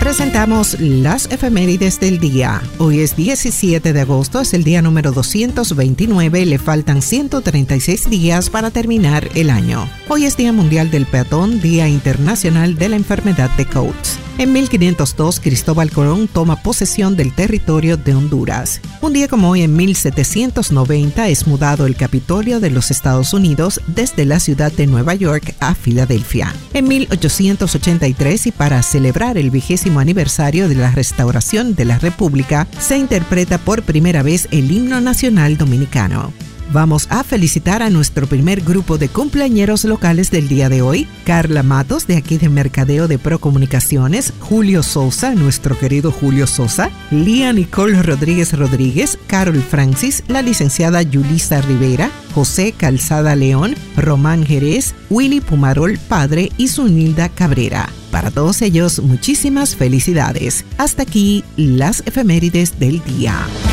presentamos las efemérides del día. Hoy es 17 de agosto, es el día número 229, le faltan 136 días para terminar el año. Hoy es Día Mundial del Peatón, Día Internacional de la Enfermedad de Coates. En 1502, Cristóbal Colón toma posesión del territorio de Honduras. Un día como hoy, en 1790, es mudado el Capitolio de los Estados Unidos desde la ciudad de Nueva York a Filadelfia. En 1883, y para celebrar el 20º aniversario de la restauración de la República, se interpreta por primera vez el himno nacional dominicano. Vamos a felicitar a nuestro primer grupo de cumpleañeros locales del día de hoy: Carla Matos, de aquí de Mercadeo de Procomunicaciones, Julio Sosa, nuestro querido Julio Sosa, Lía Nicole Rodríguez Rodríguez, Carol Francis, la licenciada Yulisa Rivera, José Calzada León, Román Jerez, Willy Pumarol padre y Zunilda Cabrera. Para todos ellos, muchísimas felicidades. Hasta aquí las efemérides del día.